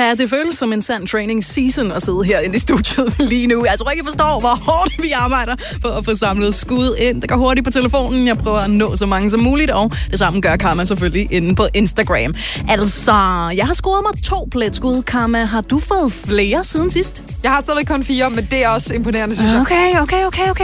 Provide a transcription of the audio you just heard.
Ja, det føles som en sand training season at sidde herinde i studiet lige nu. Jeg tror ikke, I forstår, hvor hårdt vi arbejder for at få samlet skud ind. Det går hurtigt på telefonen. Jeg prøver at nå så mange som muligt, og det samme gør Karma selvfølgelig inde på Instagram. Altså, jeg har scoret mig 2 pletskud. Karma, har du fået flere siden sidst? Jeg har stadig kun 4, men det er også imponerende, synes jeg. Okay.